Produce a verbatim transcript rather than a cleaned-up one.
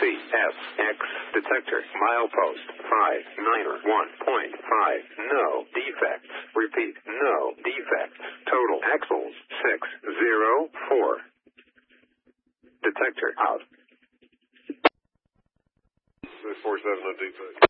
S X detector milepost five niner one point five. No defects. Repeat, no defects. Total axles six zero four. Detector out. four seven, no defects.